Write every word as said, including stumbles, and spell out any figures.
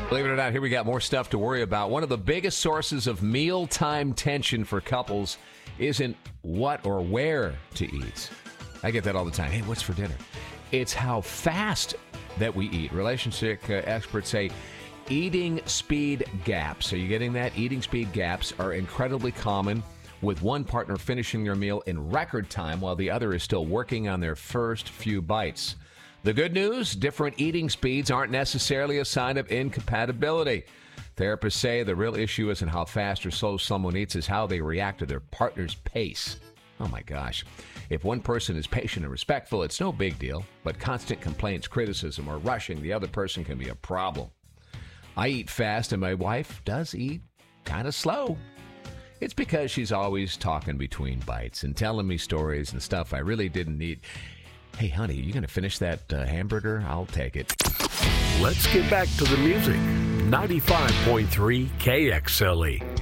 Believe it or not, here we got more stuff to worry about. One of the biggest sources of mealtime tension for couples isn't what or where to eat. I get that all the time. Hey, what's for dinner? It's how fast that we eat. Relationship uh, experts say eating speed gaps. Are you getting that? Eating speed gaps are incredibly common, with one partner finishing their meal in record time while the other is still working on their first few bites. The good news, different eating speeds aren't necessarily a sign of incompatibility. Therapists say the real issue isn't how fast or slow someone eats, is how they react to their partner's pace. Oh my gosh. If one person is patient and respectful, it's no big deal, but constant complaints, criticism, or rushing the other person can be a problem. I eat fast and my wife does eat kind of slow. It's because she's always talking between bites and telling me stories and stuff I really didn't need. Hey, honey, you going to finish that uh, hamburger? I'll take it. Let's get back to the music. ninety-five point three K X L E.